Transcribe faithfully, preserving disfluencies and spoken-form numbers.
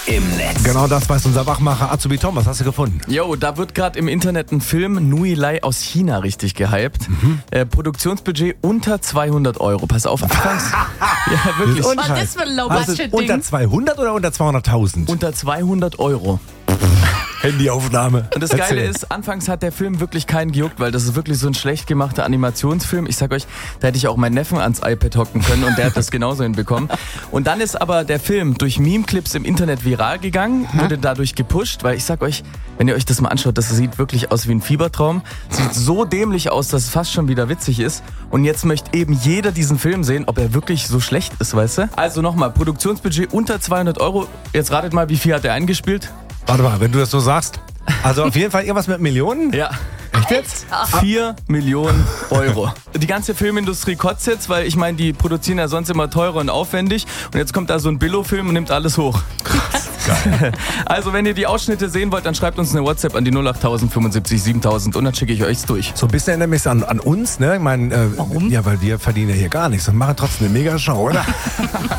im Netz. Genau das weiß unser Wachmacher Azubi Tom. Was hast du gefunden? Jo, da wird gerade im Internet ein Film Nui Lai aus China richtig gehypt. Mhm. Äh, Produktionsbudget unter zweihundert Euro. Pass auf, anfangs. Ja, wirklich. Und Was ist das für ein Low-Budget-Ding? Unter zweihundert oder unter zweihunderttausend? Unter zweihundert Euro. Handyaufnahme. Und das Geile ist, anfangs hat der Film wirklich keinen gejuckt, weil das ist wirklich so ein schlecht gemachter Animationsfilm. Ich sag euch, da hätte ich auch meinen Neffen ans iPad hocken können und der hat das genauso hinbekommen. Und dann ist aber der Film durch Meme-Clips im Internet viral gegangen, wurde dadurch gepusht, weil ich sag euch, wenn ihr euch das mal anschaut, das sieht wirklich aus wie ein Fiebertraum. Sieht so dämlich aus, dass es fast schon wieder witzig ist. Und jetzt möchte eben jeder diesen Film sehen, ob er wirklich so schlecht ist, weißt du? Also nochmal, Produktionsbudget unter zweihundert Euro. Jetzt ratet mal, wie viel hat er eingespielt? Warte mal, wenn du das so sagst. Also auf jeden Fall irgendwas mit Millionen? Ja. Echt jetzt? vier Millionen Euro. Die ganze Filmindustrie kotzt jetzt, weil ich meine, die produzieren ja sonst immer teurer und aufwendig. Und jetzt kommt da so ein Billo-Film und nimmt alles hoch. Geil. Also wenn ihr die Ausschnitte sehen wollt, dann schreibt uns eine WhatsApp an die null acht null null fünfundsiebzig siebentausend und dann schicke ich euch's durch. So ein bisschen erinnert mich an, an uns, ne? Ich meine, äh, Warum? Ja, weil wir verdienen ja hier gar nichts und machen trotzdem eine Mega-Show, oder?